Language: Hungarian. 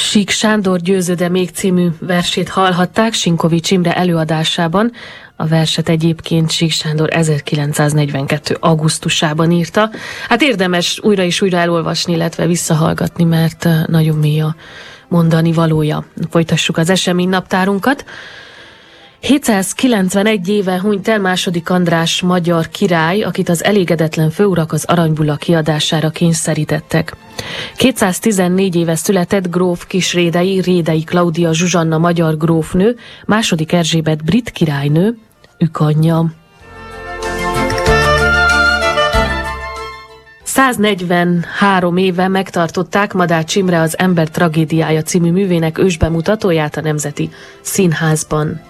Sík Sándor Győzöde még című versét hallhatták Sinkovics Imre előadásában. A verset egyébként Sík Sándor 1942. augusztusában írta. Hát érdemes újra és újra elolvasni, illetve visszahallgatni, mert nagyon mély a mondani valója. Folytassuk az eseménynaptárunkat. 791 éve hunyt el II. András magyar király, akit az elégedetlen főurak az Aranybulla kiadására kényszerítettek. 214 éve született gróf Kisrédei, Rédei Klaudia Zsuzsanna magyar grófnő, II. Erzsébet brit királynő, ükanyja. 143 éve megtartották Madács Imre az Ember tragédiája című művének ősbemutatóját a Nemzeti Színházban.